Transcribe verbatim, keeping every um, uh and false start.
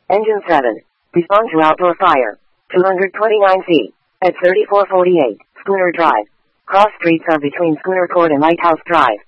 Engine seven. Respond to outdoor fire. two hundred twenty-nine feet. At thirty-four forty-eight. Schooner Drive. Cross streets are between Schooner Court and Lighthouse Drive.